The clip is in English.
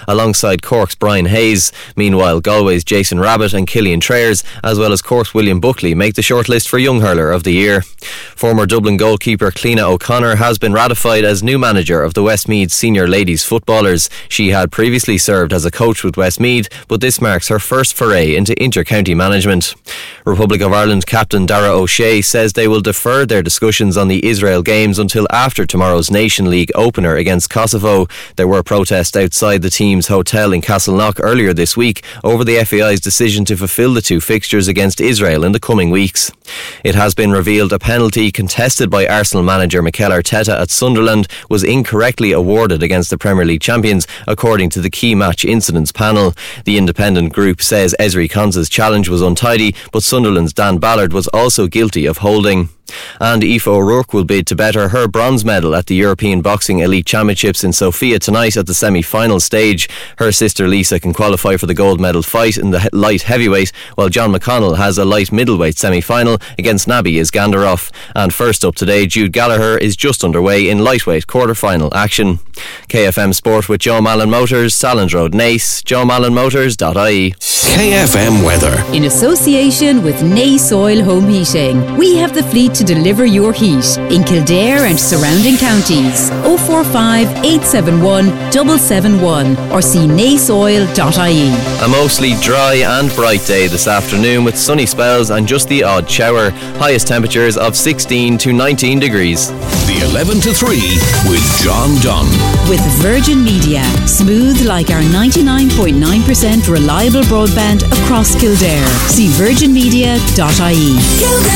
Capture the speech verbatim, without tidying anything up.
alongside Cork's Brian Hayes. Meanwhile, Galway's Jason Rabbit and Killian Trayers, as well as Cork's William Buckley, make the shortlist for Young Hurler of the Year. Former Dublin goalkeeper Cleena O'Connor has been ratified as new manager of the Westmeath Senior Ladies Footballers. She had previously served as a coach with Westmeath, but this marks her first foray into inter-county management. Republic of Ireland captain Dara O'Shea says they will defer their discussions on the Israel Games until after tomorrow's Nation League opener against Kosovo. There were protests outside the team's hotel in Castleknock earlier this week over the F A I's decision to fulfil the two fixtures against Israel in the coming weeks. It has been revealed a penalty contested by Arsenal manager Mikel Arteta at Sunderland was incorrectly awarded against the Premier League champions, according to the key match incidents panel. The independent group says Ezri Konsa's challenge was untidy, but Sunderland's Dan Ballard was also guilty of holding. And Aoife O'Rourke will bid to better her bronze medal at the European Boxing Elite Championships in Sofia tonight at the semi-final stage. Her sister Lisa can qualify for the gold medal fight in the light heavyweight, while John McConnell has a light middleweight semi-final against Nabi Isgandarov. And first up today, Jude Gallagher is just underway in lightweight quarter-final action. K F M Sport with Joe Malin Motors, Salland Road, Nace, joe malin motors dot I E. K F M weather. In association with Nace Oil Home Heating, we have the fleet to deliver your heat in Kildare and surrounding counties. oh four five, eight seven one, seven seven one or see nace oil dot I E. A mostly dry and bright day this afternoon with sunny spells and just the odd shower. Highest temperatures of sixteen to nineteen degrees. The eleven to three with John Dunn. With Virgin Media, smooth like our ninety-nine point nine percent reliable broadband across Kildare. See virgin media dot I E.